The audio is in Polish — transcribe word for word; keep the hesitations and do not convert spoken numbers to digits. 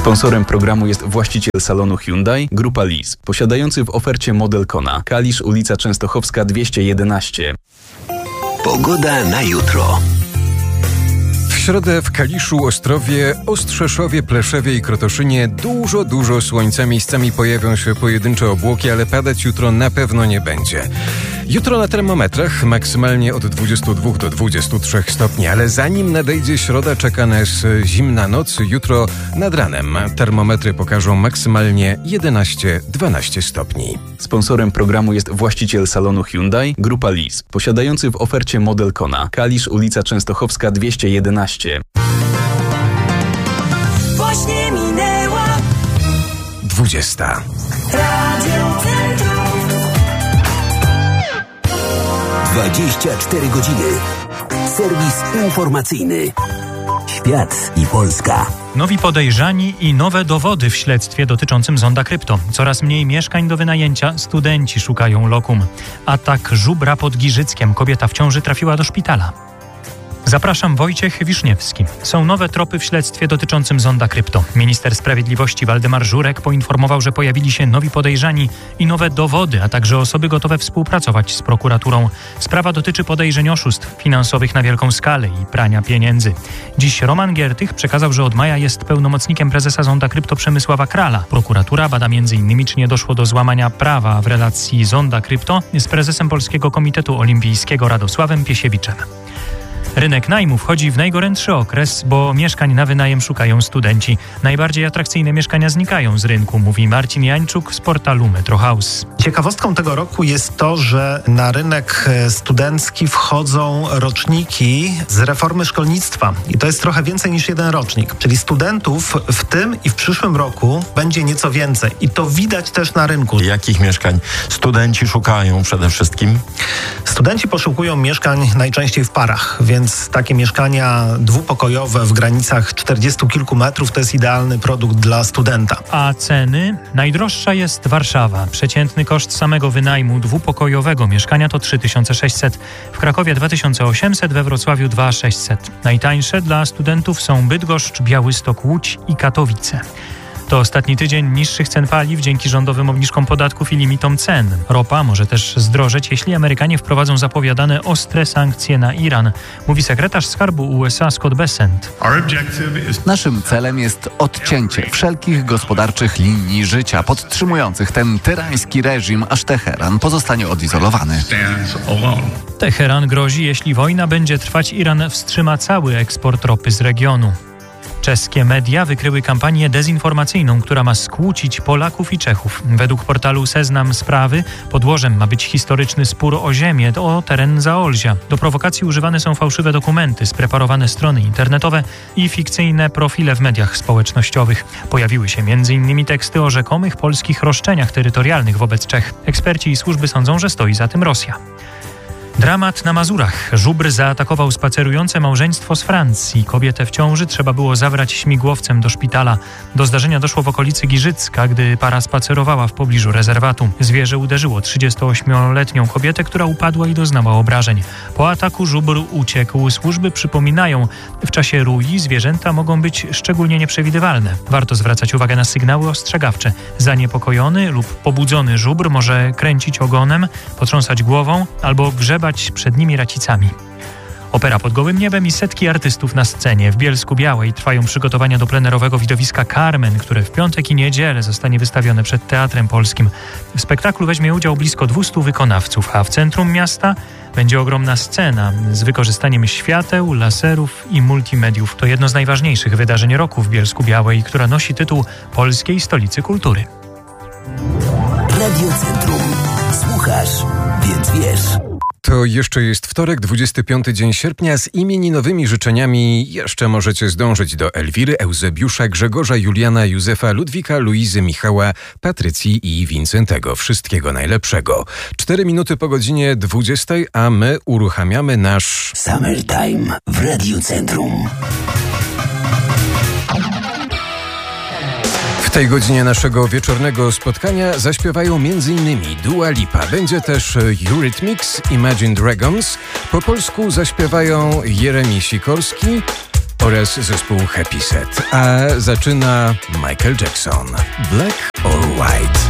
Sponsorem programu jest właściciel salonu Hyundai, Grupa Lis, posiadający w ofercie model Kona. Kalisz, ulica Częstochowska dwieście jedenaście. Pogoda na jutro. W środę w Kaliszu, Ostrowie, Ostrzeszowie, Pleszewie i Krotoszynie dużo, dużo słońca. Miejscami pojawią się pojedyncze obłoki, ale padać jutro na pewno nie będzie. Jutro na termometrach maksymalnie od dwudziestu dwóch do dwudziestu trzech stopni, ale zanim nadejdzie środa, czeka nas zimna noc. Jutro nad ranem termometry pokażą maksymalnie jedenaście do dwunastu stopni. Sponsorem programu jest właściciel salonu Hyundai, Grupa Lis, posiadający w ofercie model Kona. Kalisz, ulica Częstochowska dwieście jedenaście. Właśnie minęła dwudziesta. Radio Centrum. dwadzieścia cztery godziny. Serwis informacyjny. Świat i Polska. Nowi podejrzani i nowe dowody w śledztwie dotyczącym zonda krypto. Coraz mniej mieszkań do wynajęcia, studenci szukają lokum. Atak żubra pod Giżyckiem. Kobieta w ciąży trafiła do szpitala. Zapraszam, Wojciech Wiszniewski. Są nowe tropy w śledztwie dotyczącym zonda krypto. Minister Sprawiedliwości Waldemar Żurek poinformował, że pojawili się nowi podejrzani i nowe dowody, a także osoby gotowe współpracować z prokuraturą. Sprawa dotyczy podejrzeń oszustw finansowych na wielką skalę i prania pieniędzy. Dziś Roman Giertych przekazał, że od maja jest pełnomocnikiem prezesa zonda krypto Przemysława Krala. Prokuratura bada między innymi, czy nie doszło do złamania prawa w relacji zonda krypto z prezesem Polskiego Komitetu Olimpijskiego Radosławem Piesiewiczem. Rynek najmu wchodzi w najgorętszy okres, bo mieszkań na wynajem szukają studenci. Najbardziej atrakcyjne mieszkania znikają z rynku, mówi Marcin Jańczuk z portalu Metro House. Ciekawostką tego roku jest to, że na rynek studencki wchodzą roczniki z reformy szkolnictwa. I to jest trochę więcej niż jeden rocznik. Czyli studentów w tym i w przyszłym roku będzie nieco więcej. I to widać też na rynku. Jakich mieszkań studenci szukają przede wszystkim? Studenci poszukują mieszkań najczęściej w parach, więc takie mieszkania dwupokojowe w granicach czterdziestu kilku metrów to jest idealny produkt dla studenta. A ceny? Najdroższa jest Warszawa. Przeciętny koszt samego wynajmu dwupokojowego mieszkania to trzy tysiące sześćset, w Krakowie dwa tysiące osiemset, we Wrocławiu dwa tysiące sześćset. Najtańsze dla studentów są Bydgoszcz, Białystok, Łódź i Katowice. To ostatni tydzień niższych cen paliw dzięki rządowym obniżkom podatków i limitom cen. Ropa może też zdrożeć, jeśli Amerykanie wprowadzą zapowiadane ostre sankcje na Iran, mówi sekretarz skarbu U S A Scott Bessent. Naszym celem jest odcięcie wszelkich gospodarczych linii życia podtrzymujących ten tyrański reżim, aż Teheran pozostanie odizolowany. Teheran grozi, jeśli wojna będzie trwać, Iran wstrzyma cały eksport ropy z regionu. Czeskie media wykryły kampanię dezinformacyjną, która ma skłócić Polaków i Czechów. Według portalu Seznam Sprawy podłożem ma być historyczny spór o ziemię, o teren Zaolzia. Do prowokacji używane są fałszywe dokumenty, spreparowane strony internetowe i fikcyjne profile w mediach społecznościowych. Pojawiły się między innymi teksty o rzekomych polskich roszczeniach terytorialnych wobec Czech. Eksperci i służby sądzą, że stoi za tym Rosja. Dramat na Mazurach. Żubr zaatakował spacerujące małżeństwo z Francji. Kobietę w ciąży trzeba było zabrać śmigłowcem do szpitala. Do zdarzenia doszło w okolicy Giżycka, gdy para spacerowała w pobliżu rezerwatu. Zwierzę uderzyło trzydziestoośmioletnią kobietę, która upadła i doznała obrażeń. Po ataku żubr uciekł. Służby przypominają, w czasie rui zwierzęta mogą być szczególnie nieprzewidywalne. Warto zwracać uwagę na sygnały ostrzegawcze. Zaniepokojony lub pobudzony żubr może kręcić ogonem, potrząsać głową albo grzebać przed nimi racicami. Opera pod gołym niebem i setki artystów na scenie. W Bielsku-Białej trwają przygotowania do plenerowego widowiska Carmen, które w piątek i niedzielę zostanie wystawione przed Teatrem Polskim. W spektaklu weźmie udział blisko dwustu wykonawców, a w centrum miasta będzie ogromna scena z wykorzystaniem świateł, laserów i multimediów. To jedno z najważniejszych wydarzeń roku w Bielsku-Białej, która nosi tytuł Polskiej Stolicy Kultury. Radio Centrum. Słuchasz, więc wiesz. To jeszcze jest wtorek, dwudziesty piąty dzień sierpnia. Z imieninowymi życzeniami jeszcze możecie zdążyć do Elwiry, Eusebiusza, Grzegorza, Juliana, Józefa, Ludwika, Luizy, Michała, Patrycji i Wincentego. Wszystkiego najlepszego. Cztery minuty po godzinie dwudziestej, a my uruchamiamy nasz Summertime w Radio Centrum. W tej godzinie naszego wieczornego spotkania zaśpiewają m.in. Dua Lipa. Będzie też Eurythmics, Imagine Dragons. Po polsku zaśpiewają Jeremi Sikorski oraz zespół Happy Set. A zaczyna Michael Jackson. Black or White.